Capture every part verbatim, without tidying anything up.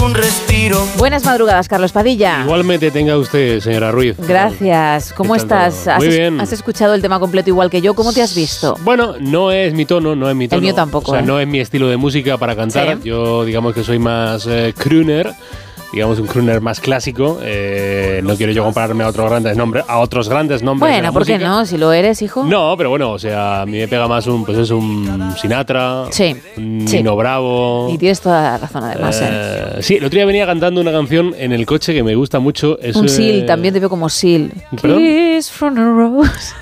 un respiro. Buenas madrugadas, Carlos Padilla. Igualmente tenga usted, señora Ruiz. Gracias. ¿Cómo estás? Muy ¿Has, bien. ¿Has escuchado el tema completo igual que yo? ¿Cómo te has visto? Bueno, no es mi tono, no es mi tono. El mío tampoco. O sea, ¿eh? no es mi estilo de música para cantar. Sí. Yo, digamos que soy más eh, crooner. Digamos un crooner más clásico. Eh, no quiero yo compararme a otros grandes nombres, a otros grandes nombres. de Bueno, la ¿por qué música. no? Si lo eres, hijo. No, pero bueno, o sea, a mí me pega más un, pues es un Sinatra, Sí, un sí. Nino Bravo. Y tienes toda la razón, además. ¿eh? Eh, sí, el otro día venía cantando una canción en el coche que me gusta mucho. Es, Un eh, Seal, también te veo como Seal. ¿Perdón? Kiss from a rose.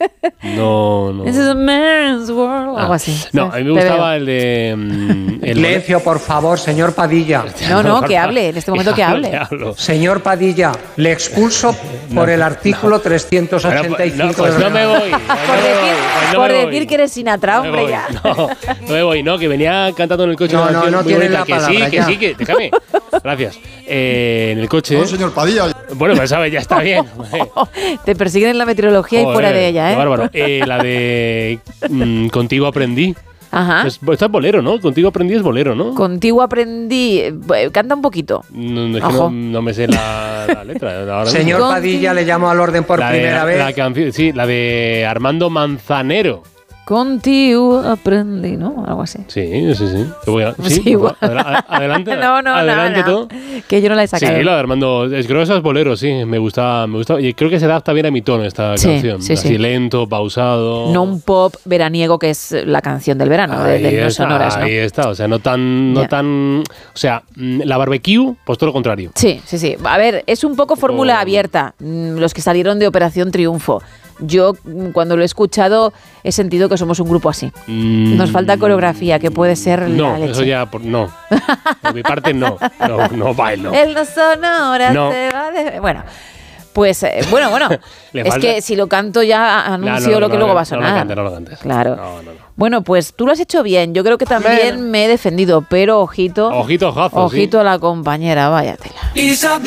No, no. This is a man's world. Ah, Algo así. No, a mí me Te gustaba veo. el de... mm, el Silencio, por favor, señor Padilla. No, no, que hable. En este momento que hable. Que hablo. Señor Padilla, le expulso por el artículo trescientos ochenta y cinco No, pues del no me voy. Por decir, por decir que eres Sinatra, No me hombre, voy, ya. No, no me voy, no, que venía cantando en el coche No, una no, canción no muy tiene bonita, la que palabra, sí, que ya. sí, que déjame. Gracias. Eh, en el coche. No, señor Padilla. Bueno, pues sabes, ya está bien. Te persiguen en la meteorología y Joder, fuera de ella, ¿eh? Qué bárbaro. Eh, la de mm, Contigo aprendí. Ajá. Es, esta es bolero, ¿no? Contigo aprendí es bolero, ¿no? Contigo aprendí. eh, Canta un poquito. No, no, es que Ojo. no, no me sé la, la letra. Ahora mismo. Señor Contigo. Padilla, le llamo al orden por la primera de, vez. La canción, sí, la de Armando Manzanero. Contigo aprendí, ¿no? Algo así. Sí, sí, sí. Te voy a- Sí, sí, igual. adela- adelante. No, no, adelante no, no. todo. Que yo no la he Sí, sacado. la de Armando. Es creo que eso es bolero, sí. Me gusta, me gusta. Y creo que se adapta bien a mi tono esta Sí, canción. sí, Así sí. lento, pausado. No un pop veraniego que es la canción del verano, de, Ahí de No está, Sonoras, ¿no? ahí está. O sea, no tan, no Ya. tan. O sea, mm, la barbecue, pues todo lo contrario. Sí, sí, sí. A ver, es un poco fórmula Oh. abierta. Mm, Los que salieron de Operación Triunfo. Yo, mm, cuando lo he escuchado, he sentido que somos un grupo así. Mm, Nos falta coreografía, que puede ser No, la leche. eso ya. por- no. Por mi parte, no. No, no bailo. El No Sonoras No. se va de... Bueno, pues, eh, bueno, bueno. Le es falta- que si lo canto ya No, anuncio no, no, lo que no, luego va a no sonar. lo cantes, no lo cantes. Claro. No, no, no. Bueno, pues tú lo has hecho bien. Yo creo que también Bueno. me he defendido, pero ojito. Ojito, ojazo, Ojito sí. a la compañera, váyatela. Isabel.